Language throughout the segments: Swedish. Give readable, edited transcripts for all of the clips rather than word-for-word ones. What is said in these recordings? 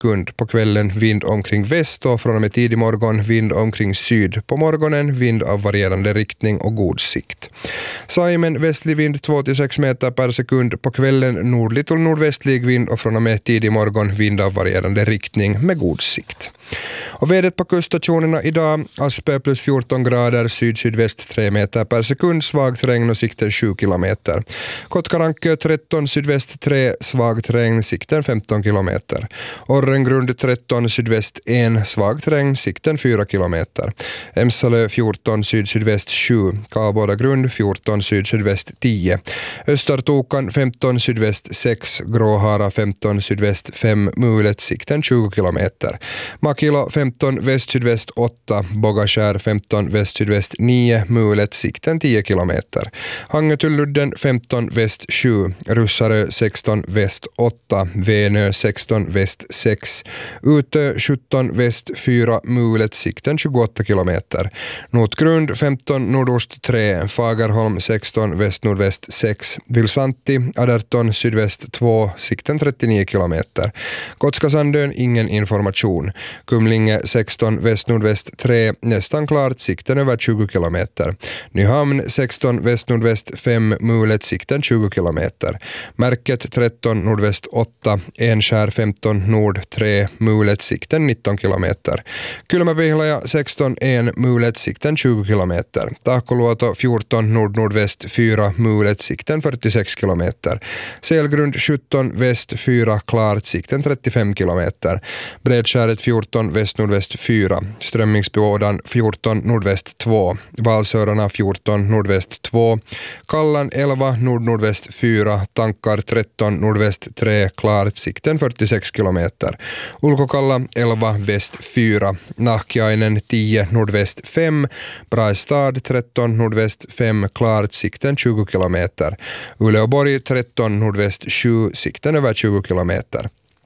sekund. På kvällen vind omkring väst och från och med tidig morgon vind omkring syd. På morgonen vind av varierande riktning och god sikt. Saimen västlig vind 2-6 meter per sekund. På kvällen nordlig till nordvästlig vind och från och med tidig morgon vind av varierande riktning med god sikt. Och vädret på kuststationerna idag: Aspö plus 14 grader, syd-sydväst 3 meter per sekund, svagt regn och sikten 7 kilometer. Kotkarankö 13, sydväst 3, svagt regn, sikten 15 kilometer. Orrengrund 13, sydväst 1, svagt regn, sikten 4 kilometer. Emsalö 14, syd-sydväst 7, Kalboda grund 14, syd-sydväst 10. Östertokan 15, sydväst 6, Gråhara 15, sydväst 5, Mulet, sikten 20 kilometer. Makila 15, väst-sydväst 8, Bogaskär 15, väst-sydväst 9, Mulet, sikten 10 kilometer. Hangetulludden 15, väst 7, Russarö 16, väst 8, Venö 16, väst 6, Utö 17, väst 4, Mulet, sikten 28 kilometer. Notgrund 15, nordost 3, Fagerholm 16, väst-nordväst 6, Vilsanti 18, sydväst 2, sikten 39 kilometer. Gotskasandön ingen information. Kumlinge 16, väst-nordväst 3, nästan klart, sikten över 20 kilometer. Nyhamn 16, väst-nordväst 5, Mulet, sikten 20 kilometer. Märket 13, nordväst 8, Enskär 15, nord 3, Mulet, sikten 19 kilometer. Kylmäpihlaja 16, 1, Mulet, sikten 20 kilometer. Tahkoluoto 14, nord-nordväst 4, Mulet, sikten 46 kilometer. Selgrund 17, väst 4, klart, sikten 35 kilometer. Bredskäret 14, väst-nordväst 4, Strömmingsbådan 14, nordväst 2, Valsörarna 14, nordväst 2, Kallan 11, nord-nordväst 4, Tankar 13, nordväst 3, klart, sikten 46 kilometer. Ulkokalla 11, väst 4, Nahkiainen 10, nordväst 5, Braistad 13, nordväst 5, klart, sikten 20 kilometer. Uleåborg 13, nordväst 7, sikten över 20 kilometer.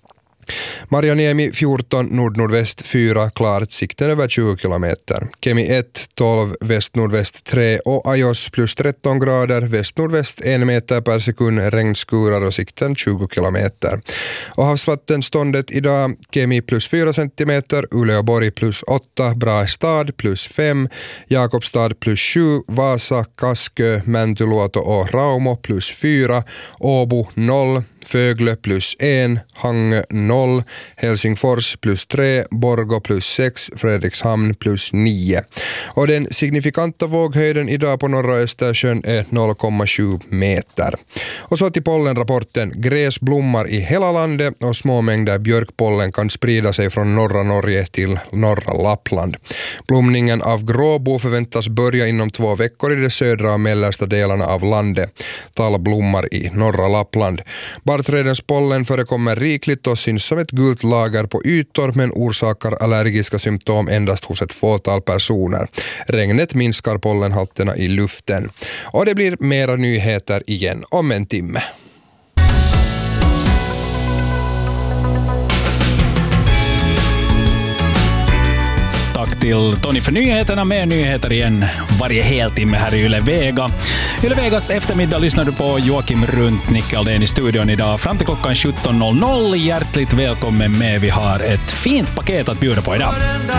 Marjaniemi 14, nord-nordväst 4, klart, sikten över 20 kilometer. Kemi 1, 12, väst-nordväst 3 och Ajos plus 13 grader, väst-nordväst 1 meter per sekund, regnskurar och sikten 20 kilometer. Och havsvattenståndet idag: Kemi plus 4 centimeter, Uleåborg plus 8, Braistad plus 5, Jakobstad plus 7, Vasa, Kaskö, Mäntyluoto och Raumo plus 4, Åbo 0, Fögle plus 1, Hangö 0, Helsingfors plus 3, Borgå plus 6, Fredrikshamn plus 9. Och den signifikanta våghöjden idag på norra Östersjön är 0,7 meter. Och så till pollenrapporten. Gräs blommar i hela landet och små mängder björkpollen kan sprida sig från norra Norge till norra Lappland. Blomningen av gråbo förväntas börja inom 2 veckor i de södra och mellersta delarna av landet. Tall blommar i norra Lappland. Barrträdens pollen förekommer rikligt och syns som ett gult lager på ytor, men orsakar allergiska symptom endast hos ett fåtal personer. Regnet minskar pollenhalterna i luften. Och det blir mera nyheter igen om en timme. Tack till Tony för nyheterna. Mer nyheter igen varje heltimme här i Yle Vega. Yle Vegas eftermiddag lyssnar du på Joakim Runt, Nicke Aldén i studion idag fram till klockan 17.00. Hjärtligt välkommen med. Vi har ett fint paket att bjuda på idag.